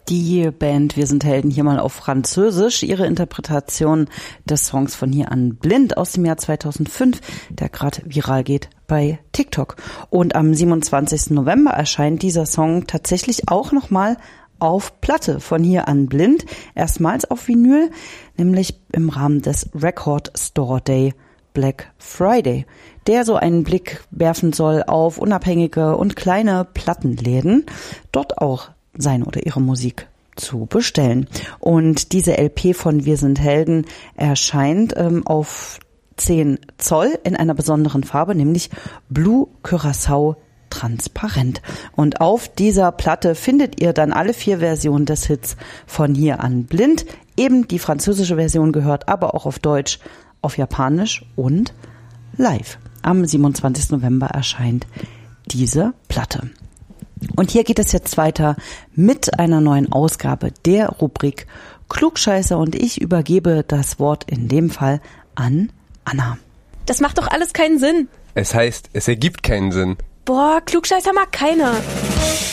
Die Band Wir sind Helden hier mal auf Französisch. Ihre Interpretation des Songs von Hier an Blind aus dem Jahr 2005, der gerade viral geht bei TikTok. Und am 27. November erscheint dieser Song tatsächlich auch nochmal auf Platte von Hier an Blind. Erstmals auf Vinyl, nämlich im Rahmen des Record Store Day Black Friday, der so einen Blick werfen soll auf unabhängige und kleine Plattenläden. Dort auch seine oder ihre Musik zu bestellen. Und diese LP von Wir sind Helden erscheint auf 10 Zoll in einer besonderen Farbe, nämlich Blue Curaçao transparent. Und auf dieser Platte findet ihr dann alle 4 Versionen des Hits von Hier an Blind. Eben die französische Version gehört, aber auch auf Deutsch, auf Japanisch und live. Am 27. November erscheint diese Platte. Und hier geht es jetzt weiter mit einer neuen Ausgabe der Rubrik Klugscheißer und ich übergebe das Wort in dem Fall an Anna. Das macht doch alles keinen Sinn. Es heißt, es ergibt keinen Sinn. Boah, Klugscheißer mag keiner.